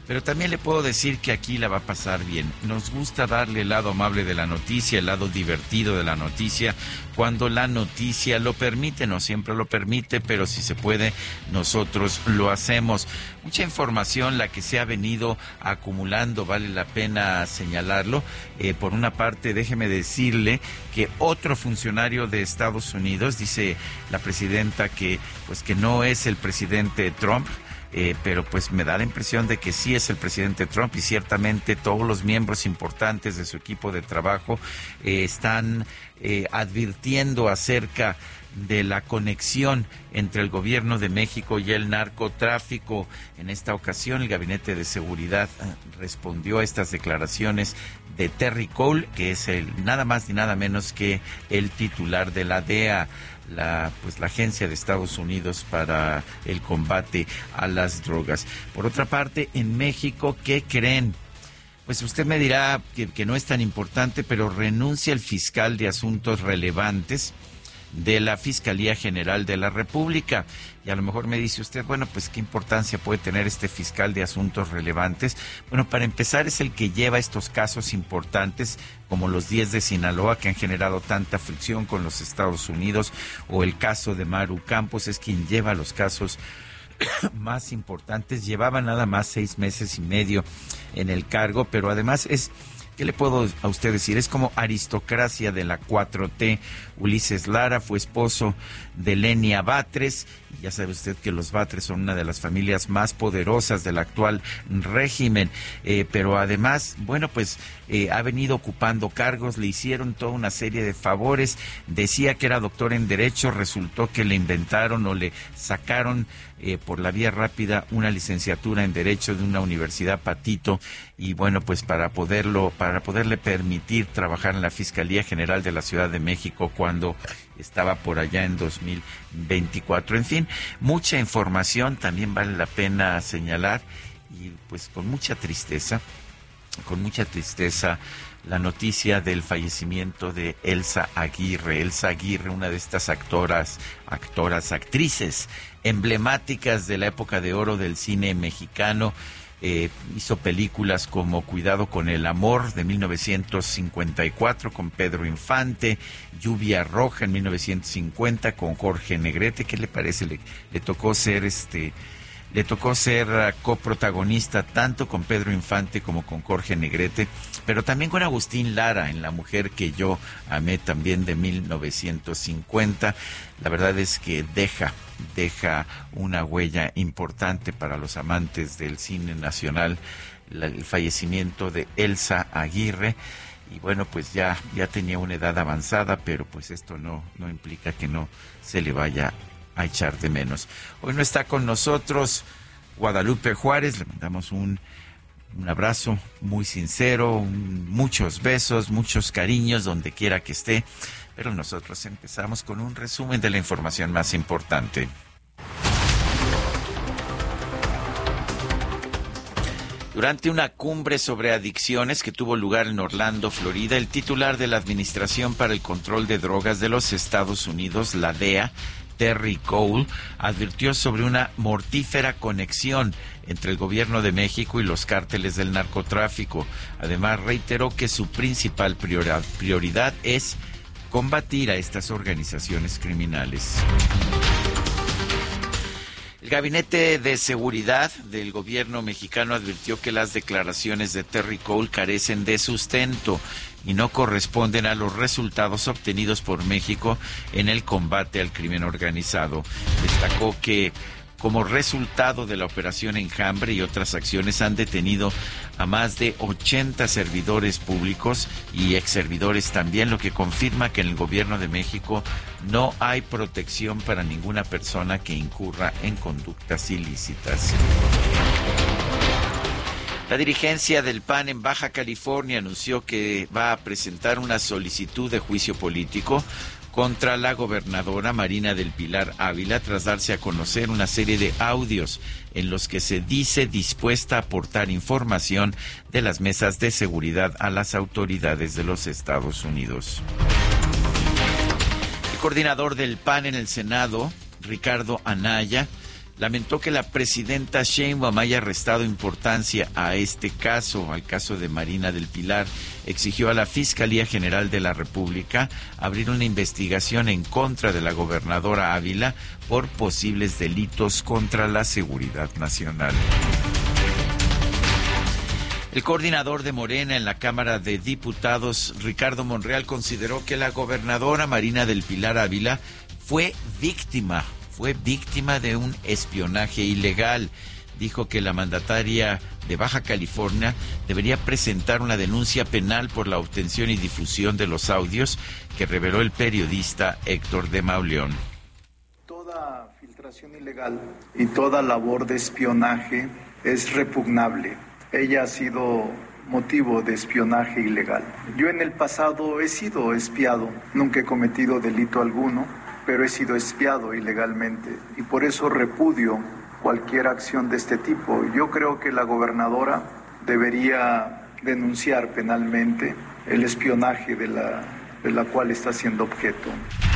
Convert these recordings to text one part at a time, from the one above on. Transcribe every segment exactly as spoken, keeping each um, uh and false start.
pero también le puedo decir que aquí la va a pasar bien. Nos gusta darle el lado amable de la noticia, el lado divertido de la noticia, cuando la noticia lo permite. No siempre lo permite, pero si se puede, nosotros lo hacemos. Mucha información la que se ha venido acumulando, vale la pena señalarlo. Eh, por una parte, déjeme decirle que otro funcionario de Estados Unidos, dice la presidenta que, pues, que no es el presidente Trump, Eh, pero pues me da la impresión de que sí es el presidente Trump, y ciertamente todos los miembros importantes de su equipo de trabajo eh, están eh, advirtiendo acerca de la conexión entre el gobierno de México y el narcotráfico. En esta ocasión, el Gabinete de Seguridad respondió a estas declaraciones de Terry Cole, que es el nada más ni nada menos que el titular de la D E A, la pues la agencia de Estados Unidos para el combate a las drogas. Por otra parte, en México, ¿qué creen? Pues usted me dirá que, que no es tan importante, pero renuncia el fiscal de asuntos relevantes de la Fiscalía General de la República. Y a lo mejor me dice usted, bueno, pues qué importancia puede tener este fiscal de asuntos relevantes. Bueno, para empezar, es el que lleva estos casos importantes, como los diez de Sinaloa, que han generado tanta fricción con los Estados Unidos, o el caso de Maru Campos, es quien lleva los casos más importantes. Llevaba nada más seis meses y medio en el cargo, pero además es... ¿Qué le puedo a usted decir? Es como aristocracia de la cuatro T. Ulises Lara fue esposo de Lenia Batres, y ya sabe usted que los Batres son una de las familias más poderosas del actual régimen, eh, pero además, bueno, pues eh, ha venido ocupando cargos, le hicieron toda una serie de favores, decía que era doctor en Derecho, resultó que le inventaron o le sacaron eh, por la vía rápida una licenciatura en Derecho de una universidad Patito, y bueno, pues para poderlo, para poderle permitir trabajar en la Fiscalía General de la Ciudad de México cuando estaba por allá en dos mil veinticuatro. En fin, mucha información, también vale la pena señalar, y pues con mucha tristeza, con mucha tristeza, la noticia del fallecimiento de Elsa Aguirre. Elsa Aguirre, una de estas actoras, actoras, actrices emblemáticas de la época de oro del cine mexicano. Eh, hizo películas como Cuidado con el amor de mil novecientos cincuenta y cuatro con Pedro Infante, Lluvia Roja en mil novecientos cincuenta con Jorge Negrete. ¿Qué le parece? Le, le tocó ser este le tocó ser uh, coprotagonista tanto con Pedro Infante como con Jorge Negrete, pero también con Agustín Lara en La mujer que yo amé, también de mil novecientos cincuenta. La verdad es que deja deja una huella importante para los amantes del cine nacional, la, el fallecimiento de Elsa Aguirre. Y bueno, pues ya, ya tenía una edad avanzada, pero pues esto no, no implica que no se le vaya a echar de menos. Hoy no está con nosotros Guadalupe Juárez, le mandamos un, un abrazo muy sincero, un, muchos besos, muchos cariños donde quiera que esté. Pero nosotros empezamos con un resumen de la información más importante. Durante una cumbre sobre adicciones que tuvo lugar en Orlando, Florida, el titular de la Administración para el Control de Drogas de los Estados Unidos, la D E A, Terry Cole, advirtió sobre una mortífera conexión entre el gobierno de México y los cárteles del narcotráfico. Además, reiteró que su principal prioridad, prioridad es combatir a estas organizaciones criminales. El Gabinete de Seguridad del gobierno mexicano advirtió que las declaraciones de Terry Cole carecen de sustento y no corresponden a los resultados obtenidos por México en el combate al crimen organizado. Destacó que como resultado de la operación Enjambre y otras acciones han detenido a más de ochenta servidores públicos y exservidores también, lo que confirma que en el gobierno de México no hay protección para ninguna persona que incurra en conductas ilícitas. La dirigencia del P A N en Baja California anunció que va a presentar una solicitud de juicio político contra la gobernadora Marina del Pilar Ávila tras darse a conocer una serie de audios en los que se dice dispuesta a aportar información de las mesas de seguridad a las autoridades de los Estados Unidos. El coordinador del P A N en el Senado, Ricardo Anaya, lamentó que la presidenta Sheinbaum haya restado importancia a este caso, al caso de Marina del Pilar. Exigió a la Fiscalía General de la República abrir una investigación en contra de la gobernadora Ávila por posibles delitos contra la seguridad nacional. El coordinador de Morena en la Cámara de Diputados, Ricardo Monreal, consideró que la gobernadora Marina del Pilar Ávila fue víctima, fue víctima de un espionaje ilegal. Dijo que la mandataria de Baja California debería presentar una denuncia penal por la obtención y difusión de los audios que reveló el periodista Héctor de Mauleón. Toda filtración ilegal y toda labor de espionaje es repugnable. Ella ha sido motivo de espionaje ilegal. Yo en el pasado he sido espiado, nunca he cometido delito alguno, pero he sido espiado ilegalmente y por eso repudio cualquier acción de este tipo. Yo creo que la gobernadora debería denunciar penalmente el espionaje de la, de la cual está siendo objeto.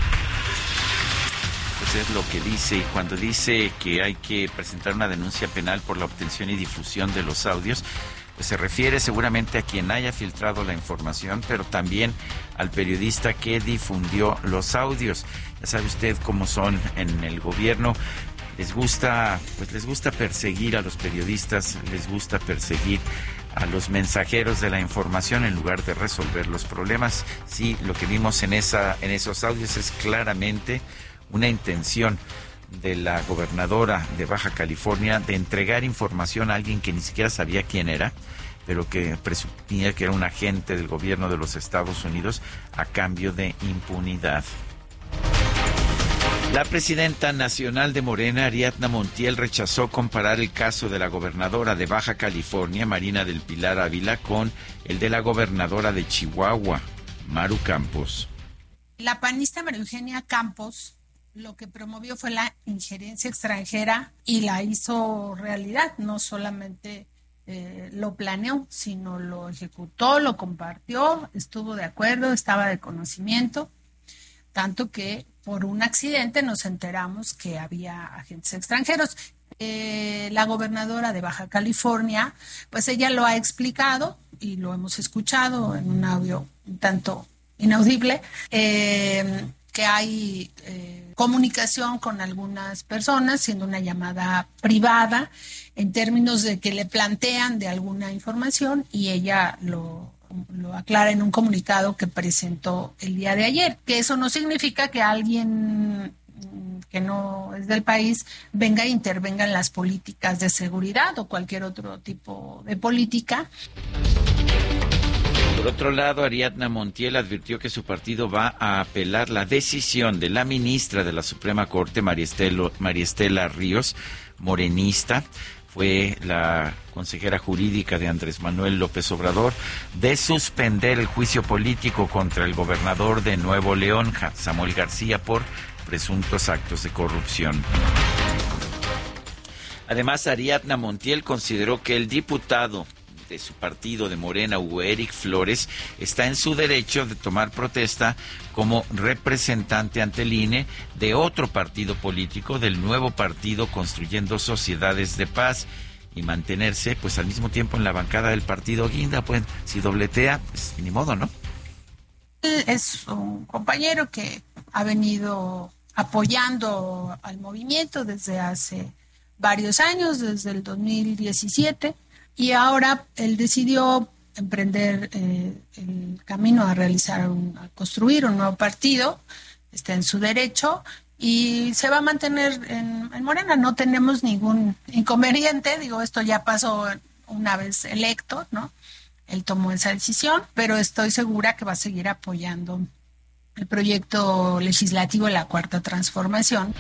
Pues es lo que dice, y cuando dice que hay que presentar una denuncia penal por la obtención y difusión de los audios, pues se refiere seguramente a quien haya filtrado la información, pero también al periodista que difundió los audios. Ya sabe usted cómo son en el gobierno. Les gusta, pues les gusta perseguir a los periodistas, les gusta perseguir a los mensajeros de la información en lugar de resolver los problemas. Sí, lo que vimos en esa, en esos audios es claramente una intención de la gobernadora de Baja California de entregar información a alguien que ni siquiera sabía quién era, pero que presumía que era un agente del gobierno de los Estados Unidos a cambio de impunidad. La presidenta nacional de Morena, Ariadna Montiel, rechazó comparar el caso de la gobernadora de Baja California, Marina del Pilar Ávila, con el de la gobernadora de Chihuahua, Maru Campos. La panista María Eugenia Campos lo que promovió fue la injerencia extranjera y la hizo realidad, no solamente eh, lo planeó, sino lo ejecutó, lo compartió, estuvo de acuerdo, estaba de conocimiento, tanto que por un accidente nos enteramos que había agentes extranjeros. Eh, la gobernadora de Baja California, pues ella lo ha explicado y lo hemos escuchado en un audio un tanto inaudible, eh, que hay eh, comunicación con algunas personas, siendo una llamada privada, en términos de que le plantean de alguna información y ella lo, lo aclara en un comunicado que presentó el día de ayer, que eso no significa que alguien que no es del país venga e intervenga en las políticas de seguridad o cualquier otro tipo de política. Por otro lado, Ariadna Montiel advirtió que su partido va a apelar la decisión de la ministra de la Suprema Corte, María Estela, María Estela Ríos, morenista, fue la consejera jurídica de Andrés Manuel López Obrador, de suspender el juicio político contra el gobernador de Nuevo León, Samuel García, por presuntos actos de corrupción. Además, Ariadna Montiel consideró que el diputado de su partido de Morena, Hugo Eric Flores, está en su derecho de tomar protesta como representante ante el I N E de otro partido político, del nuevo partido Construyendo Sociedades de Paz, y mantenerse pues al mismo tiempo en la bancada del partido Guinda. Pues si dobletea, pues ni modo, ¿no? Es un compañero que ha venido apoyando al movimiento desde hace varios años, desde el dos mil diecisiete, y ahora él decidió emprender eh, el camino a realizar, un, a construir un nuevo partido. Está en su derecho y se va a mantener en, en Morena. No tenemos ningún inconveniente, digo, esto ya pasó una vez electo, ¿no? Él tomó esa decisión, pero estoy segura que va a seguir apoyando el proyecto legislativo de la Cuarta Transformación.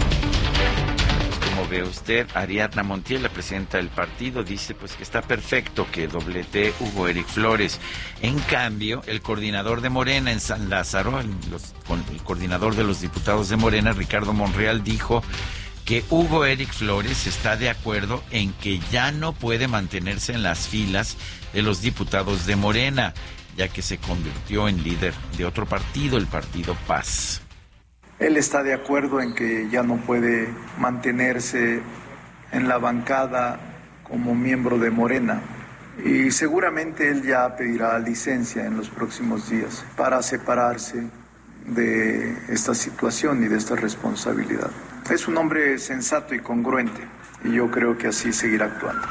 Como ve usted, Ariadna Montiel, la presidenta del partido, dice pues que está perfecto que dobletee Hugo Eric Flores. En cambio, el coordinador de Morena en San Lázaro, el, los, el coordinador de los diputados de Morena, Ricardo Monreal, dijo que Hugo Eric Flores está de acuerdo en que ya no puede mantenerse en las filas de los diputados de Morena, ya que se convirtió en líder de otro partido, el Partido Paz. Él está de acuerdo en que ya no puede mantenerse en la bancada como miembro de Morena y seguramente él ya pedirá licencia en los próximos días para separarse de esta situación y de esta responsabilidad. Es un hombre sensato y congruente y yo creo que así seguirá actuando.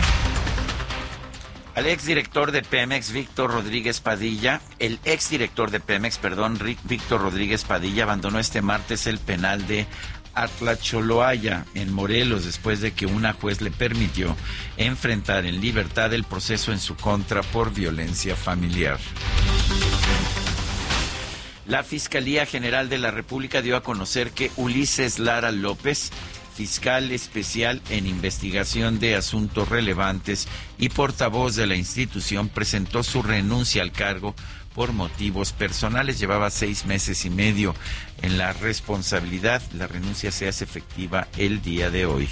Al exdirector de Pemex, Víctor Rodríguez Padilla, el exdirector de Pemex, perdón, Víctor Rodríguez Padilla, abandonó este martes el penal de Atlacholoaya, en Morelos, después de que una juez le permitió enfrentar en libertad el proceso en su contra por violencia familiar. La Fiscalía General de la República dio a conocer que Ulises Lara López, fiscal especial en investigación de asuntos relevantes y portavoz de la institución, presentó su renuncia al cargo por motivos personales. Llevaba seis meses y medio en la responsabilidad. La renuncia se hace efectiva el día de hoy.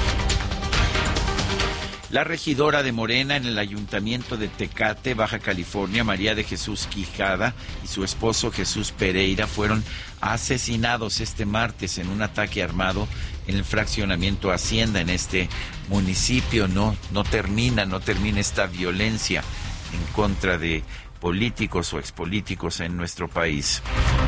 La regidora de Morena en el Ayuntamiento de Tecate, Baja California, María de Jesús Quijada, y su esposo Jesús Pereira fueron asesinados este martes en un ataque armado en el fraccionamiento Hacienda en este municipio. No, no termina, no termina esta violencia en contra de políticos o expolíticos en nuestro país.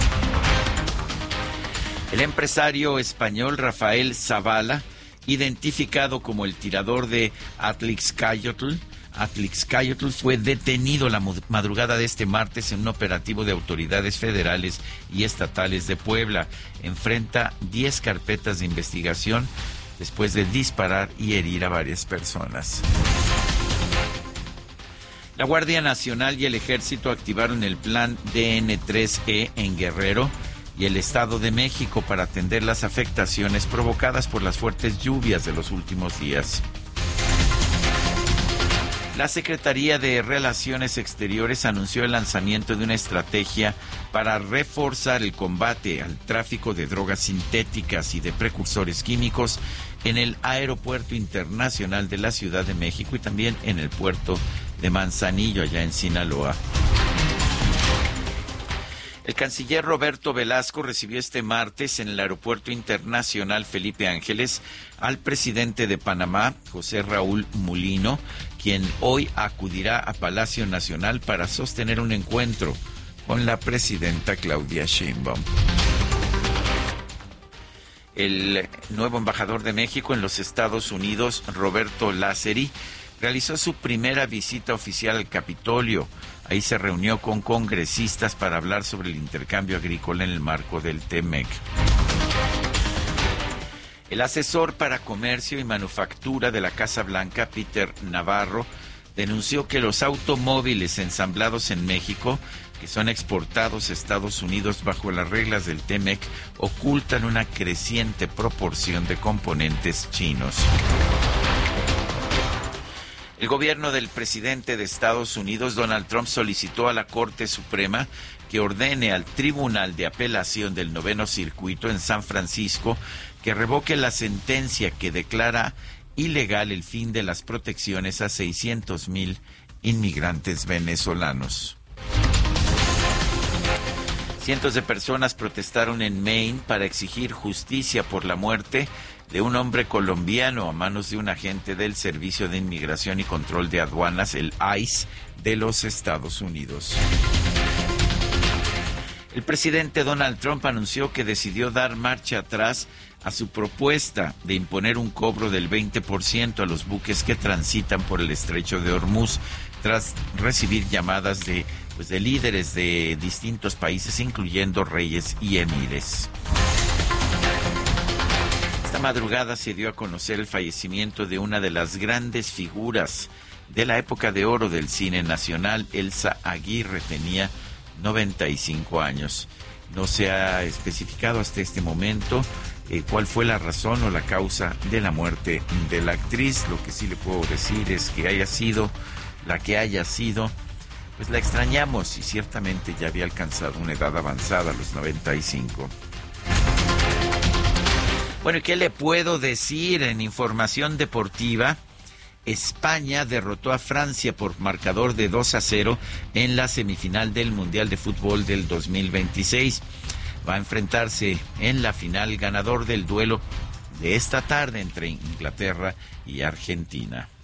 El empresario español Rafael Zavala, identificado como el tirador de Atlixcayotl, Atlixcayotl, fue detenido la madrugada de este martes en un operativo de autoridades federales y estatales de Puebla. Enfrenta diez carpetas de investigación después de disparar y herir a varias personas. La Guardia Nacional y el Ejército activaron el plan D N tres E en Guerrero y el Estado de México para atender las afectaciones provocadas por las fuertes lluvias de los últimos días. La Secretaría de Relaciones Exteriores anunció el lanzamiento de una estrategia para reforzar el combate al tráfico de drogas sintéticas y de precursores químicos en el Aeropuerto Internacional de la Ciudad de México y también en el puerto de Manzanillo, allá en Sinaloa. El canciller Roberto Velasco recibió este martes en el Aeropuerto Internacional Felipe Ángeles al presidente de Panamá, José Raúl Mulino, quien hoy acudirá a Palacio Nacional para sostener un encuentro con la presidenta Claudia Sheinbaum. El nuevo embajador de México en los Estados Unidos, Roberto Lázari, realizó su primera visita oficial al Capitolio. Ahí se reunió con congresistas para hablar sobre el intercambio agrícola en el marco del TEMEC. El asesor para comercio y manufactura de la Casa Blanca, Peter Navarro, denunció que los automóviles ensamblados en México, que son exportados a Estados Unidos bajo las reglas del TEMEC, ocultan una creciente proporción de componentes chinos. El gobierno del presidente de Estados Unidos, Donald Trump, solicitó a la Corte Suprema que ordene al Tribunal de Apelación del Noveno Circuito en San Francisco que revoque la sentencia que declara ilegal el fin de las protecciones a seiscientos mil inmigrantes venezolanos. Cientos de personas protestaron en Maine para exigir justicia por la muerte de un hombre colombiano a manos de un agente del Servicio de Inmigración y Control de Aduanas, el I C E, de los Estados Unidos. El presidente Donald Trump anunció que decidió dar marcha atrás a su propuesta de imponer un cobro del veinte por ciento a los buques que transitan por el estrecho de Hormuz, tras recibir llamadas de, pues, de líderes de distintos países, incluyendo reyes y emires. Esta madrugada se dio a conocer el fallecimiento de una de las grandes figuras de la época de oro del cine nacional. Elsa Aguirre tenía noventa y cinco años. No se ha especificado hasta este momento eh, cuál fue la razón o la causa de la muerte de la actriz. Lo que sí le puedo decir es que haya sido la que haya sido, pues la extrañamos y ciertamente ya había alcanzado una edad avanzada, los noventa y cinco. Bueno, ¿y qué le puedo decir en información deportiva? España derrotó a Francia por marcador de dos a cero en la semifinal del Mundial de Fútbol del dos mil veintiséis. va a enfrentarse en la final ganador del duelo de esta tarde entre Inglaterra y Argentina.